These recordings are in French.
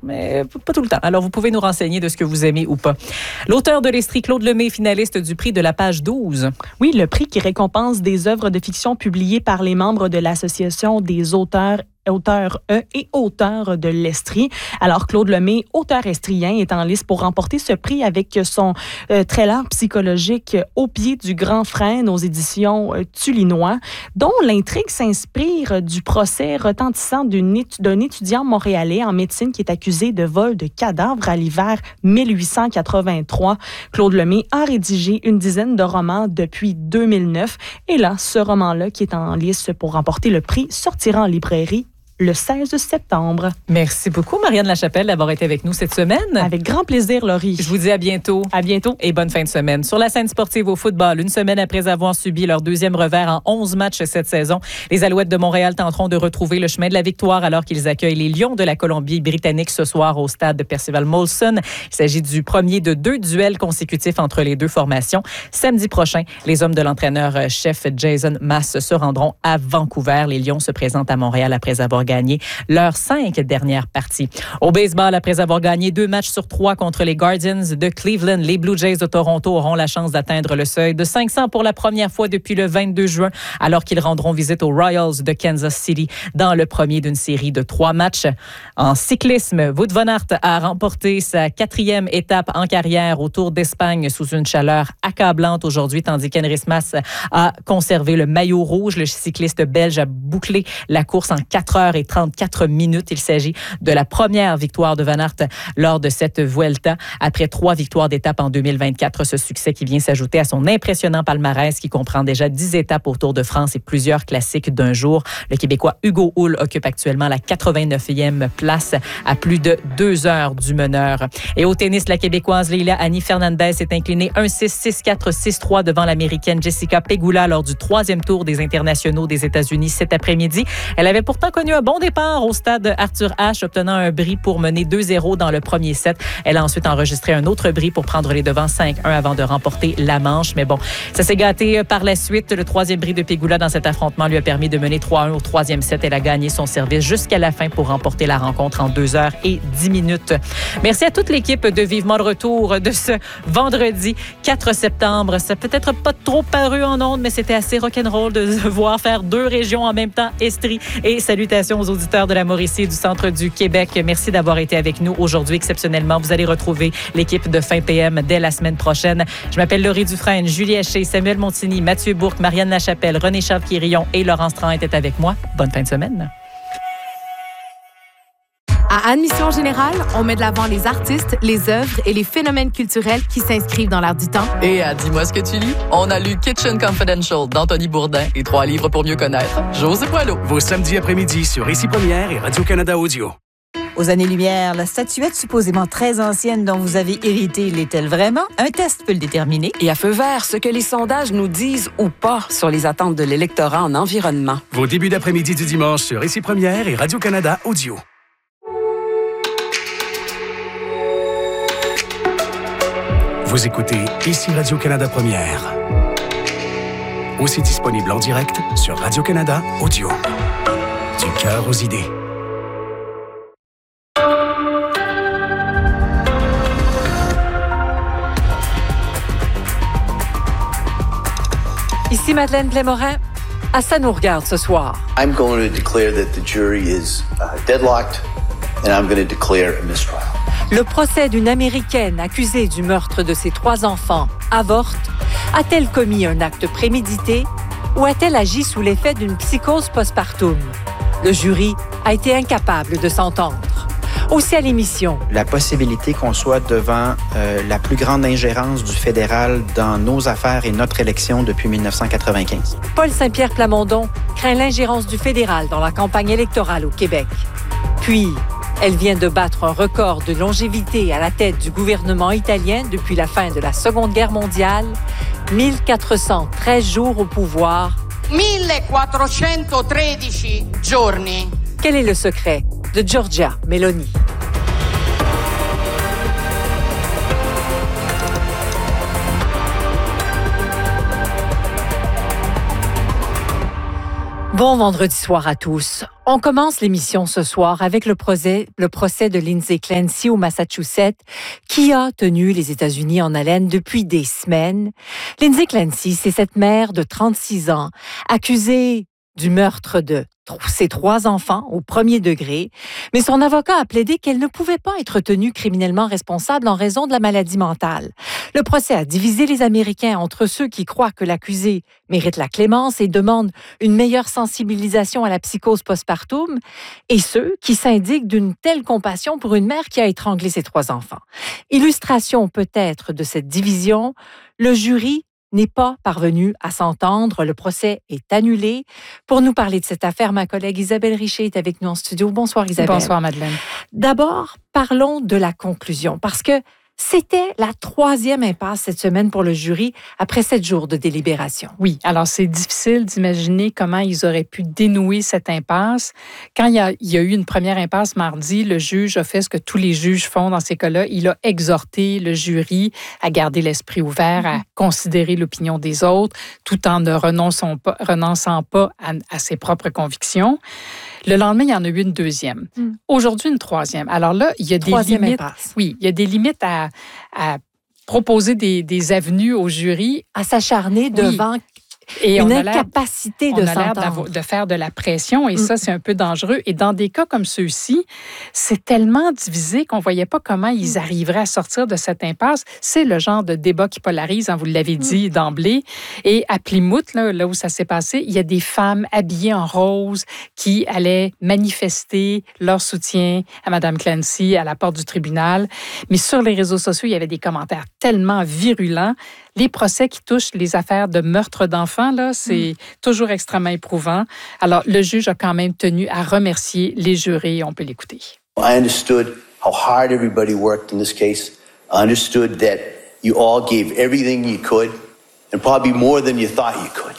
mais pas tout le temps. Alors, vous pouvez nous renseigner de ce que vous aimez ou pas. L'auteur de l'Estrie, Claude Lemay, finaliste du prix de la page 12. Oui, le prix qui récompense des œuvres de fiction publiées par les membres de l'Association des auteurs et auteurs de l'Estrie. Alors, Claude Lemay, auteur estrien, est en lice pour remporter ce prix avec son thriller psychologique Au pied du grand frêne aux éditions Tulinois, dont l'intrigue s'inspire du procès retentissant d'un étudiant montréalais en médecine qui est accusé de vol de cadavres à l'hiver 1883. Claude Lemay a rédigé une dizaine de romans depuis 2009. Et là, ce roman-là, qui est en lice pour remporter le prix, sortira en librairie le 16 septembre. Merci beaucoup, Marianne Lachapelle, d'avoir été avec nous cette semaine. Avec grand plaisir, Laurie. Je vous dis à bientôt. À bientôt. Et bonne fin de semaine. Sur la scène sportive au football, une semaine après avoir subi leur deuxième revers en 11 matchs cette saison, les Alouettes de Montréal tenteront de retrouver le chemin de la victoire alors qu'ils accueillent les Lions de la Colombie-Britannique ce soir au stade de Percival Molson. Il s'agit du premier de 2 duels consécutifs entre les deux formations. Samedi prochain, les hommes de l'entraîneur-chef Jason Maas se rendront à Vancouver. Les Lions se présentent à Montréal après avoir gagné leurs 5 dernières parties. Au baseball, après avoir gagné 2 matchs sur 3 contre les Guardians de Cleveland, les Blue Jays de Toronto auront la chance d'atteindre le seuil de 500 pour la première fois depuis le 22 juin, alors qu'ils rendront visite aux Royals de Kansas City dans le premier d'une série de 3 matchs. En cyclisme, Wout van Aert a remporté sa 4e étape en carrière au Tour d'Espagne sous une chaleur accablante aujourd'hui, tandis qu'Henris Mas a conservé le maillot rouge. Le cycliste belge a bouclé la course en 4h34 minutes. Il s'agit de la première victoire de Van Aert lors de cette Vuelta. Après 3 victoires d'étape en 2024, ce succès qui vient s'ajouter à son impressionnant palmarès qui comprend déjà 10 étapes au Tour de France et plusieurs classiques d'un jour. Le Québécois Hugo Houle occupe actuellement la 89e place à plus de 2 heures du meneur. Et au tennis, la Québécoise Leila Annie Fernandez s'est inclinée 1-6, 6-4, 6-3 devant l'Américaine Jessica Pegula lors du 3e tour des internationaux des États-Unis cet après-midi. Elle avait pourtant connu un bon départ au stade Arthur Ashe, obtenant un bris pour mener 2-0 dans le premier set. Elle a ensuite enregistré un autre bris pour prendre les devants 5-1 avant de remporter la manche. Mais bon, ça s'est gâté par la suite. Le 3e bris de Pegula dans cet affrontement lui a permis de mener 3-1 au 3e set. Elle a gagné son service jusqu'à la fin pour remporter la rencontre en 2h10. Merci à toute l'équipe de Vivement le retour de ce vendredi 4 septembre. Ça peut être pas trop paru en ondes, mais c'était assez rock'n'roll de voir faire 2 régions en même temps, Estrie et salutations aux auditeurs de la Mauricie et du centre du Québec. Merci d'avoir été avec nous aujourd'hui exceptionnellement. Vous allez retrouver l'équipe de Fin PM dès la semaine prochaine. Je m'appelle Laurie Dufresne, Julie Haché, Samuel Montigny, Mathieu Bourque, Marianne Lachapelle, René Charles-Quirillon et Laurence Tran étaient avec moi. Bonne fin de semaine. À Admission Générale, on met de l'avant les artistes, les œuvres et les phénomènes culturels qui s'inscrivent dans l'air du temps. Et à Dis-moi ce que tu lis, on a lu Kitchen Confidential d'Anthony Bourdin et 3 livres pour mieux connaître José Boileau. Vos samedis après-midi sur Ici Première et Radio-Canada Audio. Aux années-lumière, la statuette supposément très ancienne dont vous avez hérité l'est-elle vraiment? Un test peut le déterminer. Et à feu vert, ce que les sondages nous disent ou pas sur les attentes de l'électorat en environnement. Vos débuts d'après-midi du dimanche sur Ici Première et Radio-Canada Audio. Vous écoutez Ici Radio-Canada Première. Aussi disponible en direct sur Radio-Canada Audio. Du cœur aux idées. Ici Madeleine Blais-Morin. À ça nous regarde ce soir. I'm going to declare that the jury is deadlocked and I'm going to declare a mistrial. Le procès d'une Américaine accusée du meurtre de ses 3 enfants avorte. A-t-elle commis un acte prémédité ou a-t-elle agi sous l'effet d'une psychose postpartum? Le jury a été incapable de s'entendre. Aussi à l'émission. La possibilité qu'on soit devant la plus grande ingérence du fédéral dans nos affaires et notre élection depuis 1995. Paul Saint-Pierre Plamondon craint l'ingérence du fédéral dans la campagne électorale au Québec. Puis, elle vient de battre un record de longévité à la tête du gouvernement italien depuis la fin de la Seconde Guerre mondiale. 1413 jours au pouvoir. 1413 giorni. Quel est le secret de Giorgia Meloni? Bon vendredi soir à tous. On commence l'émission ce soir avec le procès de Lindsay Clancy au Massachusetts qui a tenu les États-Unis en haleine depuis des semaines. Lindsay Clancy, c'est cette mère de 36 ans accusée du meurtre de ses 3 enfants au premier degré, mais son avocat a plaidé qu'elle ne pouvait pas être tenue criminellement responsable en raison de la maladie mentale. Le procès a divisé les Américains entre ceux qui croient que l'accusé mérite la clémence et demandent une meilleure sensibilisation à la psychose postpartum et ceux qui s'indignent d'une telle compassion pour une mère qui a étranglé ses 3 enfants. Illustration peut-être de cette division, le jury n'est pas parvenu à s'entendre. Le procès est annulé. Pour nous parler de cette affaire, ma collègue Isabelle Richer est avec nous en studio. Bonsoir Isabelle. Bonsoir Madeleine. D'abord, parlons de la conclusion, parce que c'était la 3e impasse cette semaine pour le jury après 7 jours de délibération. Oui, alors c'est difficile d'imaginer comment ils auraient pu dénouer cette impasse. Quand il y a eu une première impasse mardi, le juge a fait ce que tous les juges font dans ces cas-là. Il a exhorté le jury à garder l'esprit ouvert, à considérer l'opinion des autres, tout en ne renonçant pas à ses propres convictions. Le lendemain, il y en a eu une 2e. Aujourd'hui, une 3e. Alors là, il y a des limites. Impasse. Oui, il y a des limites à proposer des avenues au jury. À s'acharner devant et une incapacité de s'entendre. On a l'air de faire de la pression et ça, c'est un peu dangereux. Et dans des cas comme ceux-ci, c'est tellement divisé qu'on ne voyait pas comment ils arriveraient à sortir de cette impasse. C'est le genre de débat qui polarise, vous l'avez dit d'emblée. Et à Plymouth, là où ça s'est passé, il y a des femmes habillées en rose qui allaient manifester leur soutien à Mme Clancy à la porte du tribunal. Mais sur les réseaux sociaux, il y avait des commentaires tellement virulents. Les procès qui touchent les affaires de meurtre d'enfants, là, c'est toujours extrêmement éprouvant. Alors, le juge a quand même tenu à remercier les jurés. On peut l'écouter. I understood how hard everybody worked in this case. I understood that you all gave everything you could and probably more than you thought you could.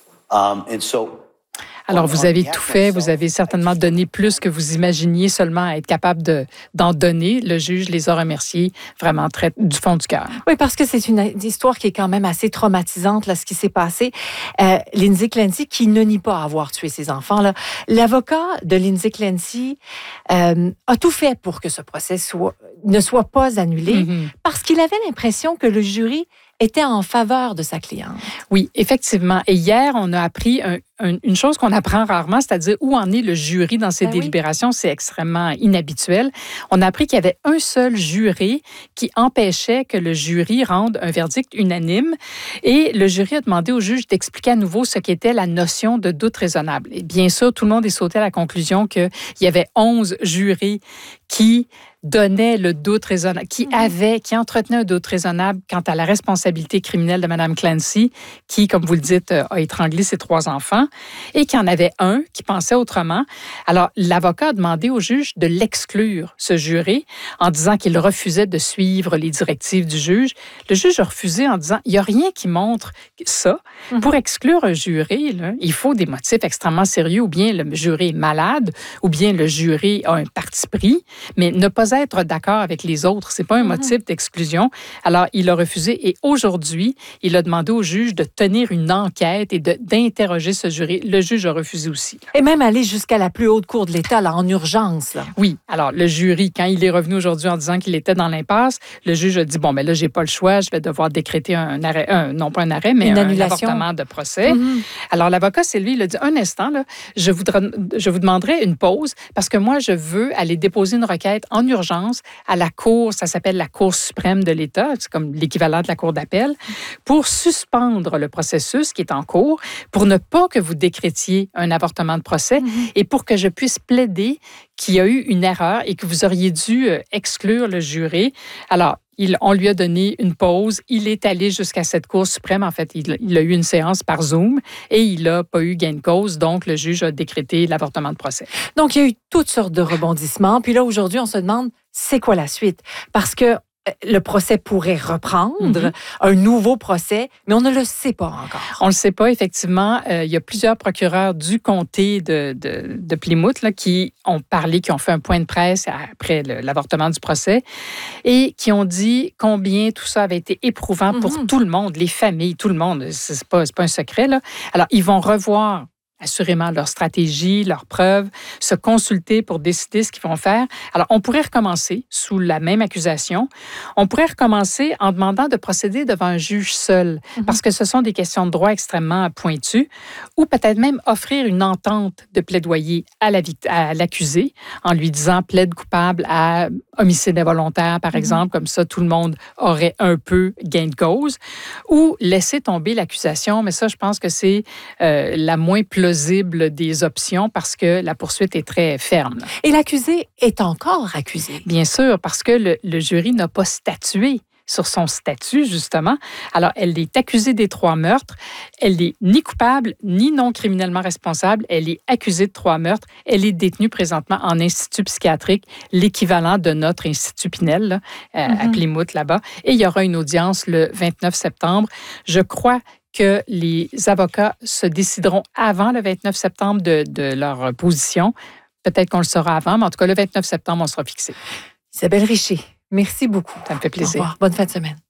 Alors, vous avez tout fait, vous avez certainement donné plus que vous imaginiez seulement à être capable d'en donner. Le juge les a remerciés vraiment du fond du cœur. Oui, parce que c'est une histoire qui est quand même assez traumatisante, là, ce qui s'est passé. Lindsay Clancy, qui ne nie pas avoir tué ses enfants, là. L'avocat de Lindsay Clancy a tout fait pour que ce procès ne soit pas annulé parce qu'il avait l'impression que le jury était en faveur de sa cliente. Oui, effectivement. Et hier, on a appris une chose qu'on apprend rarement, c'est-à-dire où en est le jury dans ces délibérations. Oui. C'est extrêmement inhabituel. On a appris qu'il y avait un seul juré qui empêchait que le jury rende un verdict unanime. Et le jury a demandé au juge d'expliquer à nouveau ce qu'était la notion de doute raisonnable. Et bien sûr, tout le monde est sauté à la conclusion qu'il y avait 11 jurés qui donnait le doute raisonnable, qui entretenait un doute raisonnable quant à la responsabilité criminelle de Mme Clancy, qui, comme vous le dites, a étranglé ses 3 enfants, et qu'il y en avait un qui pensait autrement. Alors, l'avocat a demandé au juge de l'exclure, ce juré, en disant qu'il refusait de suivre les directives du juge. Le juge a refusé en disant, il n'y a rien qui montre ça. Pour exclure un juré, là, il faut des motifs extrêmement sérieux, ou bien le juré est malade, ou bien le juré a un parti pris, mais ne pas être d'accord avec les autres, c'est pas un motif d'exclusion. Alors, il a refusé et aujourd'hui, il a demandé au juge de tenir une enquête et d'interroger ce jury. Le juge a refusé aussi. Et même aller jusqu'à la plus haute cour de l'État, là, en urgence. Là. Oui. Alors, le jury, quand il est revenu aujourd'hui en disant qu'il était dans l'impasse, le juge a dit, bon, mais là, j'ai pas le choix, je vais devoir décréter un arrêt, non pas un arrêt, mais un avortement de procès. Alors, l'avocat, c'est lui, il a dit, un instant, là, je vous demanderai une pause parce que moi, je veux aller déposer une requête en urgence à la Cour, ça s'appelle la Cour suprême de l'État, c'est comme l'équivalent de la Cour d'appel, pour suspendre le processus qui est en cours, pour ne pas que vous décrétiez un avortement de procès et pour que je puisse plaider qu'il y a eu une erreur et que vous auriez dû exclure le juré. Alors, on lui a donné une pause. Il est allé jusqu'à cette Cour suprême. En fait, il a eu une séance par Zoom et il n'a pas eu gain de cause. Donc, le juge a décrété l'avortement de procès. Donc, il y a eu toutes sortes de rebondissements. Puis là, aujourd'hui, on se demande, c'est quoi la suite? Parce que le procès pourrait reprendre, un nouveau procès, mais on ne le sait pas encore. On ne le sait pas, effectivement. Il y a plusieurs procureurs du comté de Plymouth là, qui ont parlé, qui ont fait un point de presse après l'avortement du procès et qui ont dit combien tout ça avait été éprouvant pour tout le monde, les familles, tout le monde. C'est pas un secret, là. Alors, ils vont revoir assurément leur stratégie, leurs preuves, se consulter pour décider ce qu'ils vont faire. Alors, on pourrait recommencer sous la même accusation. On pourrait recommencer en demandant de procéder devant un juge seul, parce que ce sont des questions de droit extrêmement pointues, ou peut-être même offrir une entente de plaidoyer à l'accusé en lui disant plaide coupable à homicide involontaire, par exemple, comme ça, tout le monde aurait un peu gain de cause, ou laisser tomber l'accusation, mais ça, je pense que c'est la moins plausible des options parce que la poursuite est très ferme. Et l'accusé est encore accusé. Bien sûr, parce que le jury n'a pas statué sur son statut, justement. Alors, elle est accusée des 3 meurtres. Elle n'est ni coupable, ni non criminellement responsable. Elle est accusée de 3 meurtres. Elle est détenue présentement en institut psychiatrique, l'équivalent de notre institut Pinel, là, à Plymouth, là-bas. Et il y aura une audience le 29 septembre. Je crois que les avocats se décideront avant le 29 septembre de leur position. Peut-être qu'on le saura avant, mais en tout cas, le 29 septembre, on sera fixé. Isabelle Richer, merci beaucoup. Ça me fait plaisir. Au revoir. Bonne fin de semaine.